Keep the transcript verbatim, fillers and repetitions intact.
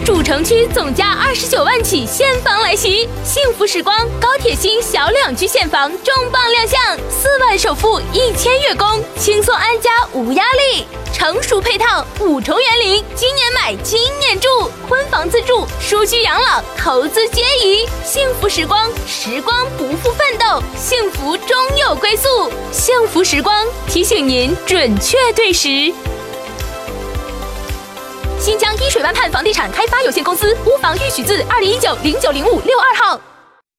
主城区总价二十九万起现房来袭，幸福时光高铁新小两居现房重磅亮相，四万首付一千月供，轻松安家无压力。成熟配套，五重园林，今年买今年住，婚房自住，舒居养老，投资皆宜。幸福时光，时光不负奋斗，幸福终有归宿。幸福时光提醒您准确对时。新疆依水湾畔房地产开发有限公司，屋房预许字二零一九零九零五六二号。